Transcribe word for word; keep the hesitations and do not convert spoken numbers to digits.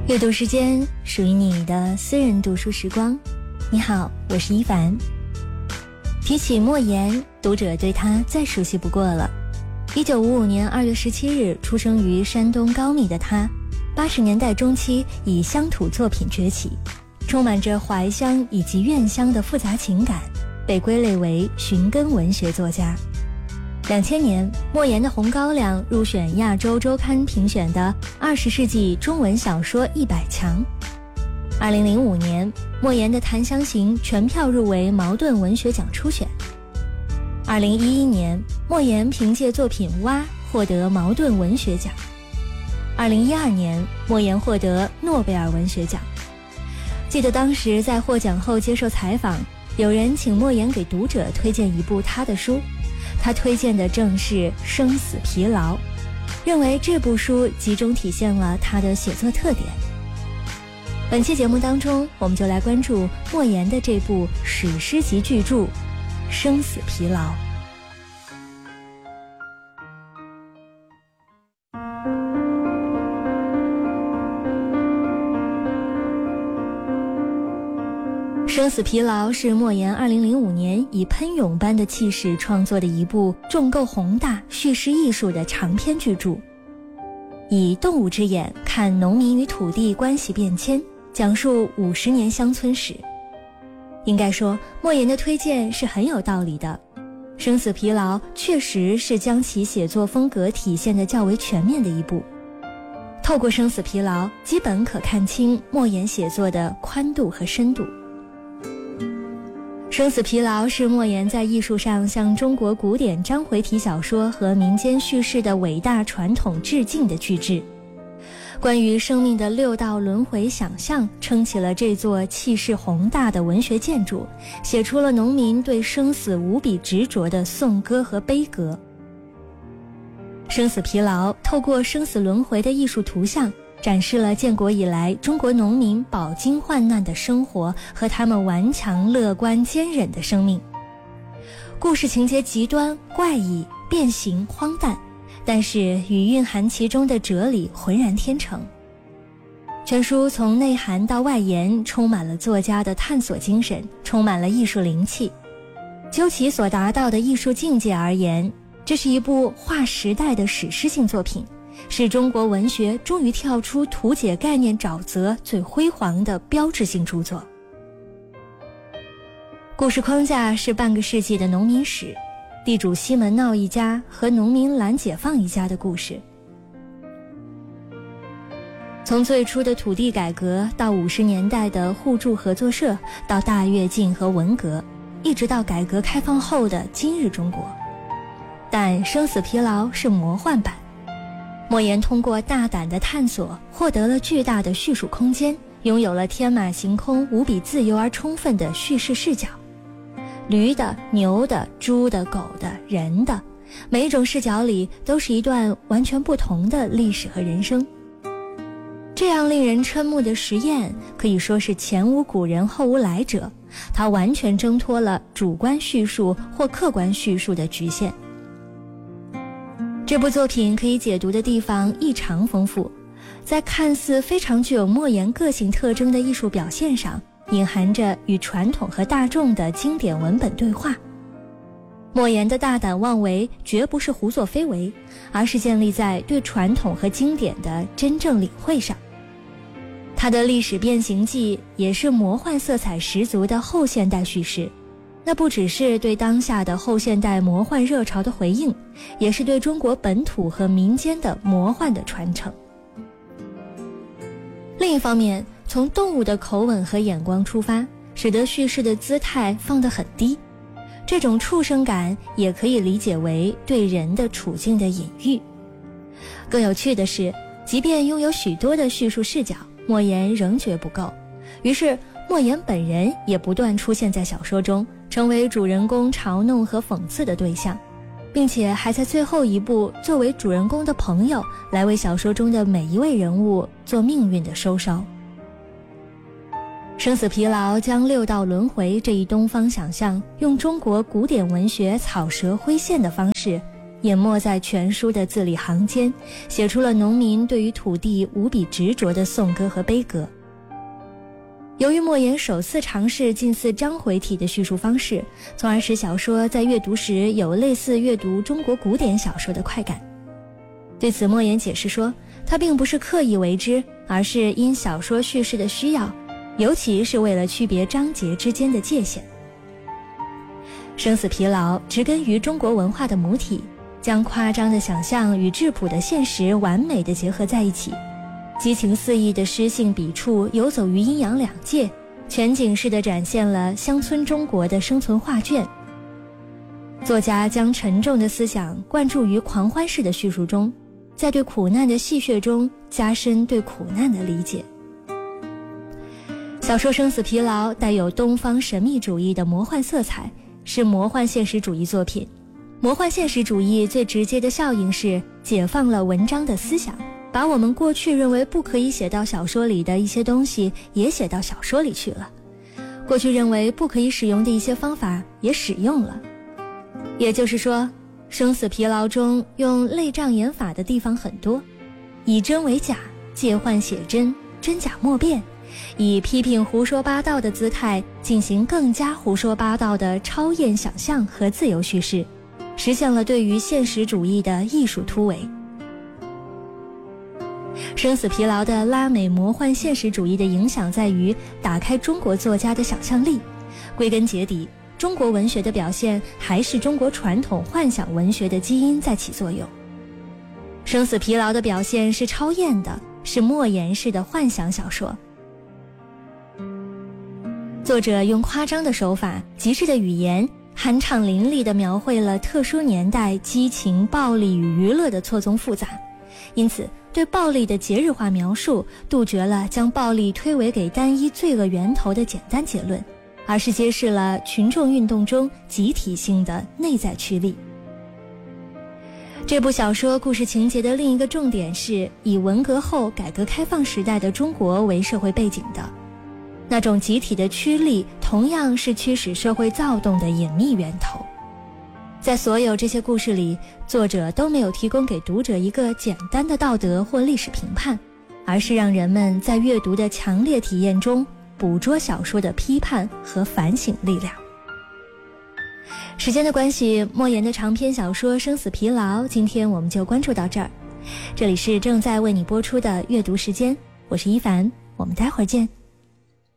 阅读时间，属于你的私人读书时光。你好，我是一凡。提起莫言，读者对他再熟悉不过了。一九五五年二月十七日出生于山东高密的他，八十年代中期以乡土作品崛起，充满着怀乡以及怨乡的复杂情感，被归类为寻根文学作家。两千年，莫言的《红高粱》入选亚洲周刊评选的二十世纪中文小说一百强。二零零五年，莫言的《檀香刑》全票入围茅盾文学奖初选。二零一一年，莫言凭借作品《蛙》获得茅盾文学奖。二零一二年，莫言获得诺贝尔文学奖。记得当时在获奖后接受采访，有人请莫言给读者推荐一部他的书，他推荐的正是《生死疲劳》，认为这部书集中体现了他的写作特点。本期节目当中，我们就来关注莫言的这部史诗级巨著《生死疲劳》。《生死疲劳》是莫言二零零五年以喷涌般的气势创作的一部重构宏大、叙事艺术的长篇巨著，以动物之眼看农民与土地关系变迁，讲述五十年乡村史。应该说，莫言的推荐是很有道理的。《生死疲劳》确实是将其写作风格体现得较为全面的一部。透过《生死疲劳》，基本可看清莫言写作的宽度和深度。《生死疲劳》是莫言在艺术上向中国古典章回体小说和民间叙事的伟大传统致敬的巨制。关于生命的六道轮回想象撑起了这座气势宏大的文学建筑，写出了农民对生死无比执着的颂歌和悲歌。《生死疲劳》透过生死轮回的艺术图像，展示了建国以来中国农民饱经患难的生活和他们顽强、乐观、坚忍的生命。故事情节极端、怪异、变形、荒诞，但是与蕴含其中的哲理浑然天成。全书从内涵到外延，充满了作家的探索精神，充满了艺术灵气。就其所达到的艺术境界而言，这是一部划时代的史诗性作品，是中国文学终于跳出图解概念沼泽最辉煌的标志性著作。故事框架是半个世纪的农民史，地主西门闹一家和农民蓝解放一家的故事。从最初的土地改革到五十年代的互助合作社，到大跃进和文革，一直到改革开放后的今日中国。但《生死疲劳》是魔幻版，莫言通过大胆的探索，获得了巨大的叙述空间，拥有了天马行空、无比自由而充分的叙事视角。驴的、牛的、猪的、狗的、人的，每一种视角里都是一段完全不同的历史和人生。这样令人瞠目的实验，可以说是前无古人后无来者，它完全挣脱了主观叙述或客观叙述的局限。这部作品可以解读的地方异常丰富，在看似非常具有莫言个性特征的艺术表现上，隐含着与传统和大众的经典文本对话。莫言的大胆妄为绝不是胡作非为，而是建立在对传统和经典的真正领会上。他的历史变形记也是魔幻色彩十足的后现代叙事，那不只是对当下的后现代魔幻热潮的回应，也是对中国本土和民间的魔幻的传承。另一方面，从动物的口吻和眼光出发，使得叙事的姿态放得很低，这种畜生感也可以理解为对人的处境的隐喻。更有趣的是，即便拥有许多的叙述视角，莫言仍觉不够，于是莫言本人也不断出现在小说中，成为主人公嘲弄和讽刺的对象，并且还在最后一部作为主人公的朋友来为小说中的每一位人物做命运的收梢。生死疲劳将六道轮回这一东方想象，用中国古典文学草蛇灰线的方式淹没在全书的字里行间，写出了农民对于土地无比执着的颂歌和悲歌。由于莫言首次尝试近似章回体的叙述方式，从而使小说在阅读时有类似阅读中国古典小说的快感。对此，莫言解释说，他并不是刻意为之，而是因小说叙事的需要，尤其是为了区别章节之间的界限。生死疲劳植根于中国文化的母体，将夸张的想象与质朴的现实完美地结合在一起，激情四溢的诗性笔触游走于阴阳两界，全景式地展现了乡村中国的生存画卷。作家将沉重的思想灌注于狂欢式的叙述中，在对苦难的戏谑中加深对苦难的理解。小说《生死疲劳》带有东方神秘主义的魔幻色彩，是魔幻现实主义作品。魔幻现实主义最直接的效应是解放了文章的思想，把我们过去认为不可以写到小说里的一些东西也写到小说里去了，过去认为不可以使用的一些方法也使用了。也就是说，生死疲劳中用类障眼法的地方很多，以真为假，借幻写真，真假莫辨，以批评胡说八道的姿态进行更加胡说八道的超验想象和自由叙事，实现了对于现实主义的艺术突围。生死疲劳的拉美魔幻现实主义的影响在于打开中国作家的想象力，归根结底，中国文学的表现还是中国传统幻想文学的基因在起作用。生死疲劳的表现是超验的，是莫言式的幻想小说。作者用夸张的手法，极致的语言，酣畅淋漓地描绘了特殊年代激情、暴力与娱乐的错综复杂，因此对暴力的节日化描述杜绝了将暴力推诿给单一罪恶源头的简单结论，而是揭示了群众运动中集体性的内在驱力。这部小说故事情节的另一个重点是以文革后改革开放时代的中国为社会背景的，那种集体的驱力同样是驱使社会躁动的隐秘源头。在所有这些故事里，作者都没有提供给读者一个简单的道德或历史评判，而是让人们在阅读的强烈体验中捕捉小说的批判和反省力量。时间的关系，莫言的长篇小说《生死疲劳》今天我们就关注到这儿。这里是正在为你播出的阅读时间，我是一凡，我们待会儿见。